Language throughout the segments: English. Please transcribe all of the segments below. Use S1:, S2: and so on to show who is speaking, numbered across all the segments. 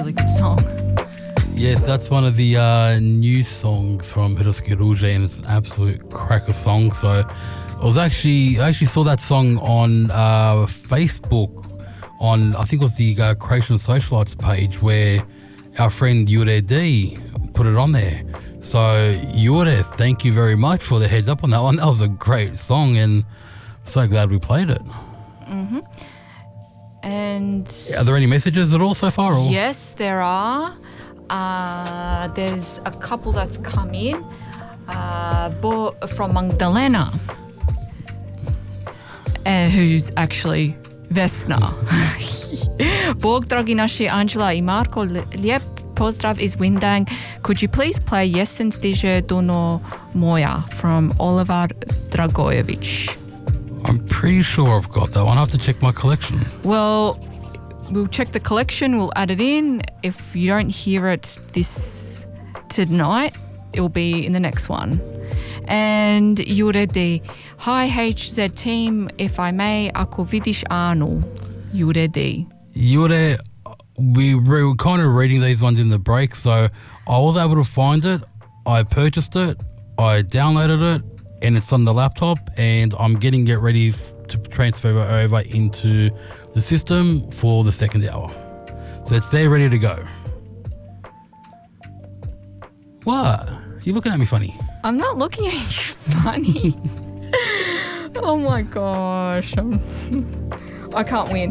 S1: really good song.
S2: Yes, that's one of the new songs from Hirosuke Rouge, and it's an absolute cracker song. So I actually saw that song on Facebook on, I think it was the Creation Socialites page, where our friend Yure D put it on there. So Yure, thank you very much for the heads up on that one. That was a great song, and so glad we played it.
S1: Mm-hmm. And
S2: are there any messages at all so far? Or?
S1: Yes, there are. There's a couple that's come in from Magdalena, who's actually Vesna. Bog dragi naši Angela I Marko, lijep pozdrav iz Windang. Could you please play Jesen stiže Duno moja from Oliver Dragojevic?
S2: I'm pretty sure I've got that one. I have to check my collection.
S1: Well, we'll check the collection, we'll add it in. If you don't hear it this tonight, it will be in the next one. And Jure D. Hi HZ team, if I may, ako vidiš Anu. Jure D.
S2: Jure, we were kind of reading these ones in the break, so I was able to find it. I purchased it, I downloaded it, and it's on the laptop, and I'm getting it ready to transfer over into the system for the second hour. So it's there ready to go. What? You're looking at me funny.
S1: I'm not looking at you funny. Oh my gosh. I can't win.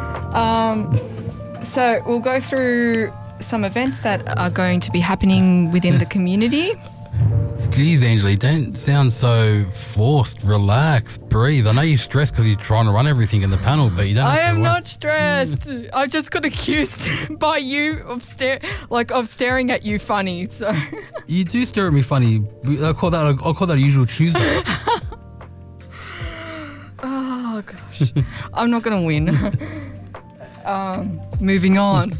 S1: So we'll go through some events that are going to be happening within the community.
S2: Geez, Angela, don't sound so forced. Relax, breathe. I know you're stressed because you're trying to run everything in the panel, but you don't have to.
S1: I am not stressed. I just got accused by you of staring at you funny. So
S2: you do stare at me funny. I'll call that a usual Tuesday.
S1: Oh gosh, I'm not gonna win. Moving on.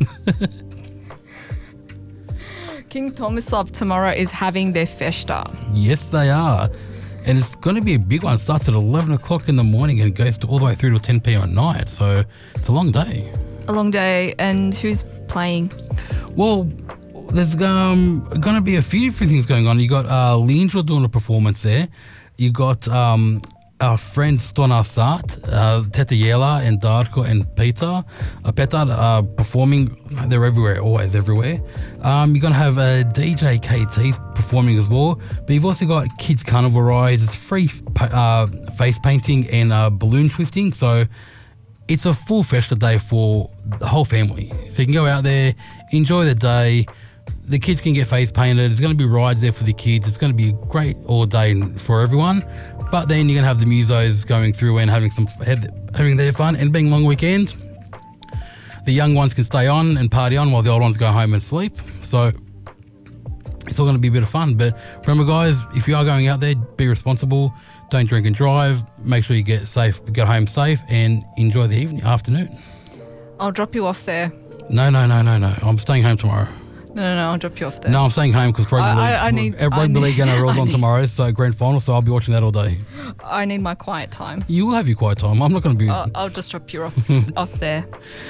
S1: King Tomislav tomorrow is having their festa.
S2: Yes, they are. And it's going to be a big one. It starts at 11 o'clock in the morning and goes all the way through to 10 p.m. at night. So it's a long day.
S1: A long day. And who's playing?
S2: Well, there's going to be a few different things going on. You got Linjo doing a performance there. You got our friends Stona Sart, Teta Yela and Darko and Petar are performing. They're everywhere, always everywhere. You're going to have DJ KT performing as well. But you've also got Kids Carnival Rides. It's free face painting and balloon twisting. So it's a full festa day for the whole family. So you can go out there, enjoy the day. The kids can get face painted. There's going to be rides there for the kids. It's going to be great all day for everyone. But then you're going to have the musos going through and having their fun. And being long weekend, the young ones can stay on and party on while the old ones go home and sleep. So it's all going to be a bit of fun. But remember, guys, if you are going out there, be responsible. Don't drink and drive. Make sure you get home safe, and enjoy the afternoon.
S1: I'll drop you off there.
S2: No. I'm staying home tomorrow.
S1: No, I'll drop you off there.
S2: No, I'm staying home because Rugby League going to roll on tomorrow, so grand final, so I'll be watching that all day.
S1: I need my quiet time.
S2: You will have your quiet time. I'm not going to be...
S1: I'll just drop you off there.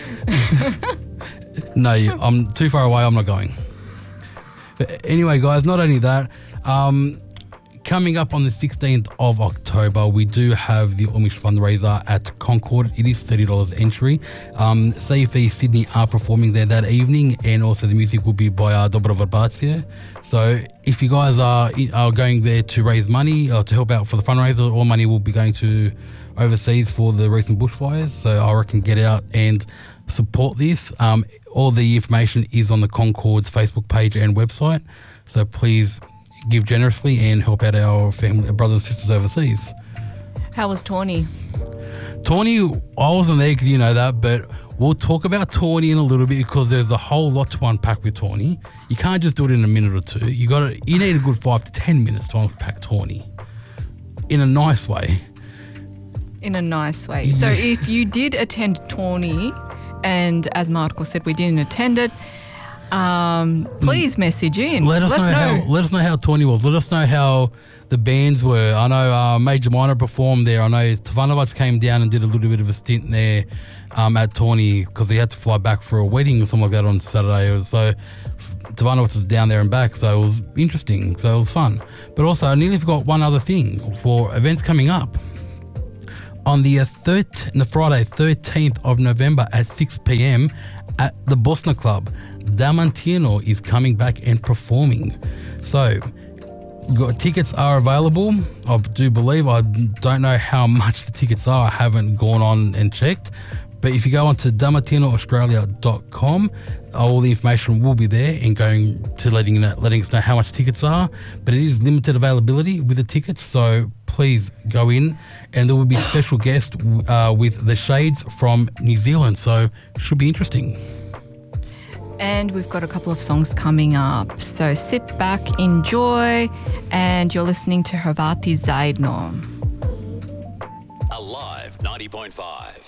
S2: No, I'm too far away. I'm not going. But anyway, guys, not only that, coming up on the 16th of October, we do have the Amish fundraiser at Concord. It is $30 entry. CFE Sydney are performing there that evening, and also the music will be by Dobro Verbatia. So if you guys are going there to raise money to help out for the fundraiser, all money will be going to overseas for the recent bushfires. So I reckon get out and support this. All the information is on the Concord's Facebook page and website. So please give generously and help out our family, our brothers and sisters overseas.
S1: How was Tawny?
S2: Tawny, I wasn't there because you know that, but we'll talk about Tawny in a little bit because there's a whole lot to unpack with Tawny. You can't just do it in a minute or two. You need a good 5 to 10 minutes to unpack Tawny in a nice way.
S1: In a nice way. So if you did attend Tawny, and as Marco said, we didn't attend it, Please message in.
S2: Let us know how Tawny was. Let us know how the bands were. I know Major Minor performed there. I know Tavanovac came down and did a little bit of a stint there at Tawny because he had to fly back for a wedding or something like that on Saturday. So Tavanovac was down there and back, so it was interesting. So it was fun. But also, I nearly forgot one other thing for events coming up. On the Friday, 13th of November at 6 p.m. at the Bosna Club, Damantino is coming back and performing. So, tickets are available, I do believe. I don't know how much the tickets are. I haven't gone on and checked. But if you go on to damantinaustralia.com, all the information will be there and going to letting us know how much tickets are. But it is limited availability with the tickets, so please go in. And there will be a special guest with the Shades from New Zealand, so should be interesting.
S1: And we've got a couple of songs coming up. So sit back, enjoy, and you're listening to Hrvati Zajedno.
S3: Alive 90.5.